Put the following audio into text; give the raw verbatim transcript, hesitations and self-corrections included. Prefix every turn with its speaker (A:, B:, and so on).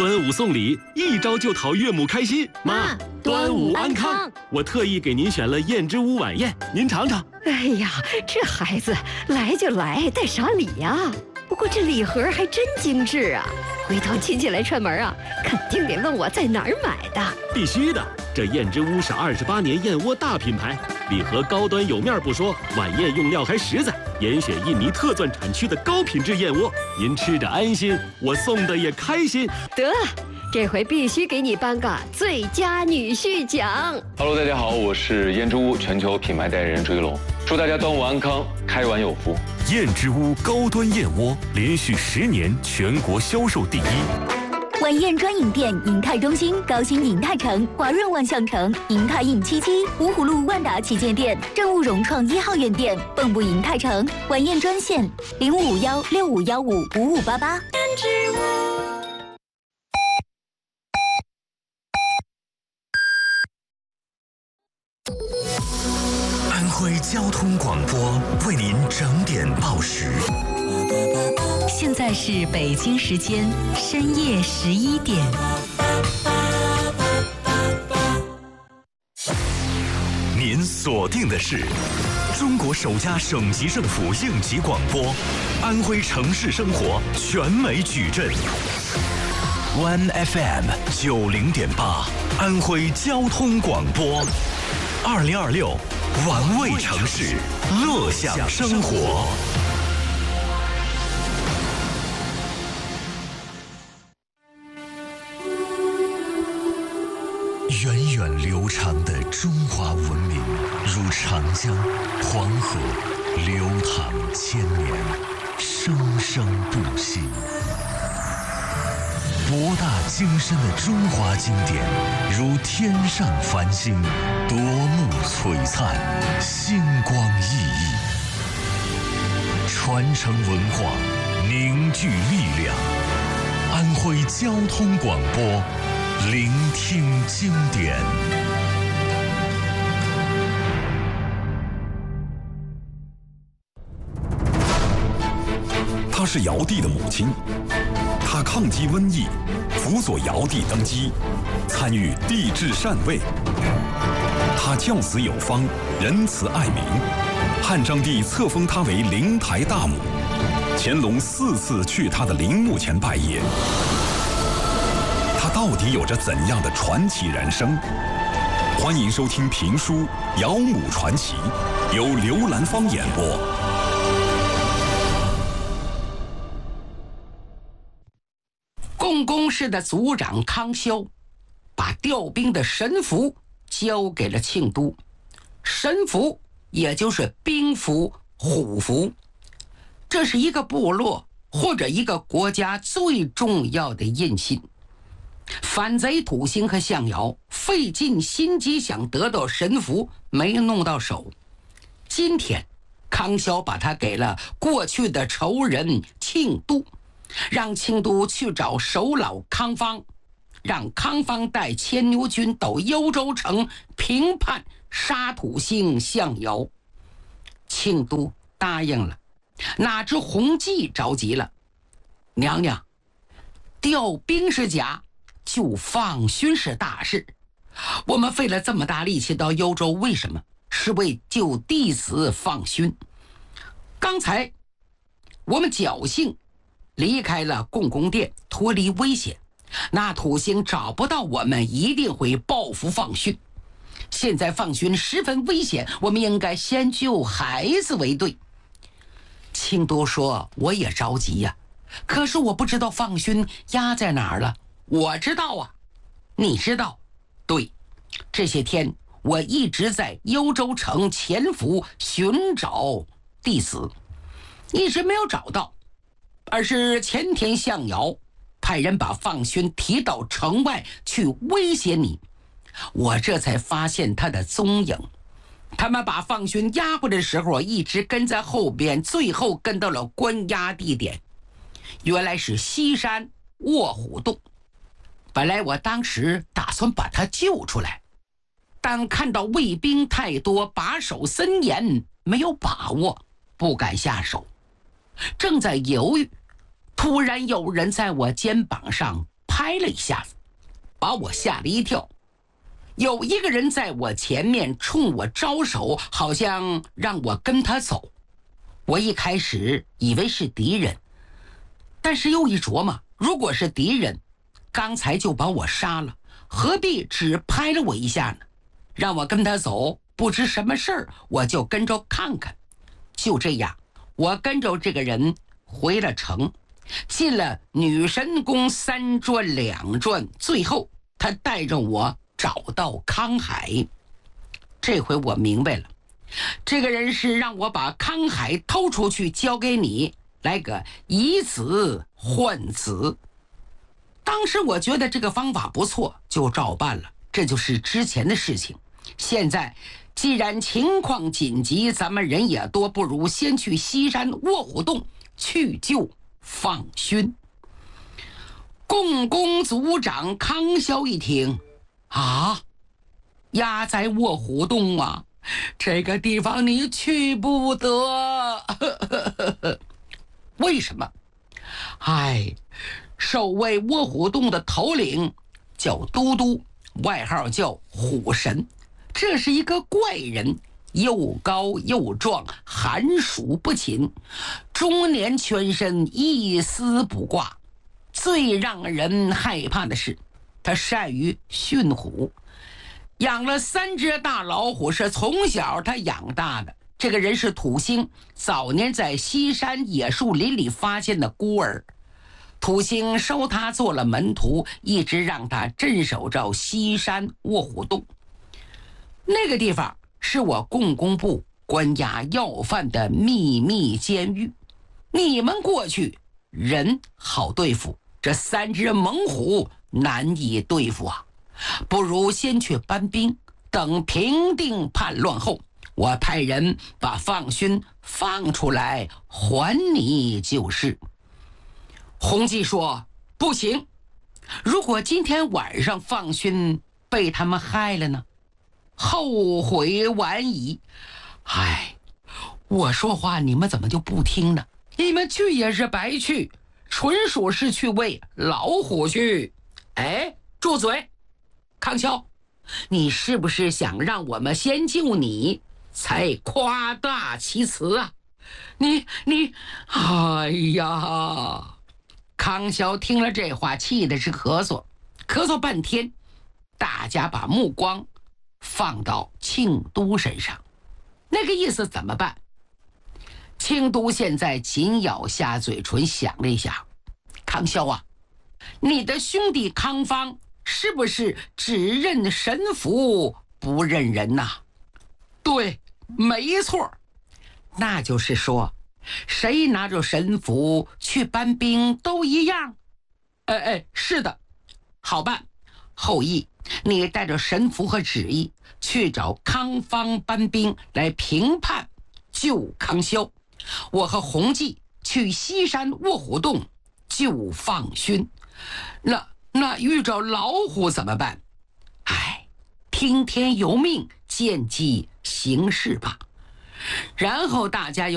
A: 端午送礼，一招就讨岳母开心。
B: 妈，端午安康！
A: 我特意给您选了燕之屋晚宴，您尝尝。
B: 哎呀，这孩子来就来，带啥礼呀？不过这礼盒还真精致啊！回头亲戚来串门啊，肯定得问我在哪儿买的。
A: 必须的，这燕之屋是二十八年燕窝大品牌，礼盒高端有面不说，晚宴用料还实在，严选印尼特钻产区的高品质燕窝，您吃着安心，我送的也开心。
B: 得，这回必须给你颁个最佳女婿奖。
C: Hello， 大家好，我是燕之屋全球品牌代言人追龙，祝大家端午安康，开碗有福。
D: 燕之屋高端燕窝连续十年全国销售第一。
E: 晚宴专营店：银泰中心、高新银泰城、华润万象城、银泰印七七、芜湖路万达旗舰店、正务融创一号院店、蚌埠银泰城。晚宴专线：零五幺六五幺五五五八八。
D: 安徽交通广播为您整点报时。
F: 现在是北京时间深夜十一点。
D: 您锁定的是中国首家省级政府应急广播，安徽城市生活全美矩阵。One F M 九零点八，安徽交通广播。二零二六，玩味城市，乐享生活。源远流长的中华文明，如长江、黄河，流淌千年，生生不息。博大精深的中华经典，如天上繁星，夺目璀璨，星光熠熠。传承文化，凝聚力量。安徽交通广播，聆听经典。
G: 她是尧帝的母亲，她抗击瘟疫，辅佐尧帝登基，参与帝制禅位。她教子有方，仁慈爱民，汉章帝册封她为灵台大母，乾隆四次去她的陵墓前拜谒。她到底有着怎样的传奇人生？欢迎收听评书《尧母传奇》，由刘兰芳演播。
H: 共工氏的族长康萧把调兵的神符交给了庆都，神符也就是兵符、虎符，这是一个部落或者一个国家最重要的印信。反贼土星和象尧费尽心机想得到神符，没弄到手。今天康萧把它给了过去的仇人庆都，让庆都去找首老康方，让康方带牵牛军到幽州城平叛杀土星象尧。庆都答应了，哪知洪忌着急了，娘娘，调兵是假，就放勋是大事。我们费了这么大力气到幽州，为什么？是为救弟子放勋。刚才我们侥幸离开了共工殿，脱离危险，那土星找不到我们，一定会报复放勋。现在放勋十分危险，我们应该先救孩子为对。庆都说，我也着急呀、啊，可是我不知道放勋压在哪儿了。我知道啊，你知道？对，这些天我一直在幽州城潜伏寻找弟子，一直没有找到，而是前天象尧派人把放勋提到城外去威胁你，我这才发现他的踪影。他们把放勋押回的时候，一直跟在后边，最后跟到了关押地点，原来是西山卧虎洞。本来我当时打算把他救出来，但看到卫兵太多，把守森严，没有把握，不敢下手。正在犹豫，突然有人在我肩膀上拍了一下子，把我吓了一跳。有一个人在我前面冲我招手，好像让我跟他走。我一开始以为是敌人，但是又一琢磨，如果是敌人，刚才就把我杀了，何必只拍了我一下呢？让我跟他走，不知什么事儿，我就跟着看看。就这样，我跟着这个人回了城，进了女神宫三转两转，最后他带着我找到康海。这回我明白了，这个人是让我把康海偷出去交给你，来个以子换子。当时我觉得这个方法不错，就照办了。这就是之前的事情。现在既然情况紧急，咱们人也多，不如先去西山卧虎洞去救放勋。共工组长康萧一听，啊，压在卧虎洞啊，这个地方你去不得。为什么？哎，守卫卧虎洞的头领叫都督，外号叫虎神。这是一个怪人，又高又壮，寒暑不侵，中年全身一丝不挂。最让人害怕的是，他善于驯虎，养了三只大老虎，是从小他养大的。这个人是土星，早年在西山野树林里发现的孤儿，土星收他做了门徒，一直让他镇守着西山卧虎洞。那个地方是我共工部关押要犯的秘密监狱，你们过去人好对付，这三只猛虎难以对付啊！不如先去搬兵，等平定叛乱后，我派人把放勋放出来还你就是。洪基说不行，如果今天晚上放勋被他们害了呢，后悔晚矣。哎，我说话你们怎么就不听呢？你们去也是白去，纯属是去喂老虎去。哎，住嘴！康萧，你是不是想让我们先救你，才夸大其词啊？你你，哎呀！康萧听了这话，气的是咳嗽，咳嗽半天。大家把目光放到庆都身上，那个意思怎么办？庆都现在紧咬下嘴唇，想了一下，康萧啊，你的兄弟康方是不是只认神符不认人呐、啊？对，没错。那就是说，谁拿着神符去搬兵都一样。哎哎，是的，好办。后羿，你带着神符和旨意去找康方搬兵来平叛救康萧，我和洪基去西山卧虎洞救放勋。那那遇着老虎怎么办？哎，听天由命，见机行事吧。然后大家又